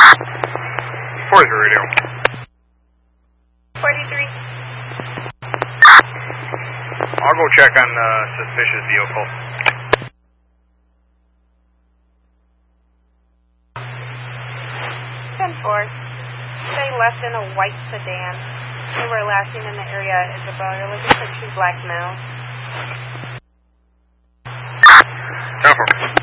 43 radio. 43. I'll go check on the suspicious vehicle. 10-4. They left in a white sedan. They were last seen in the area at Isabel. It looks like she's black now. 10-4.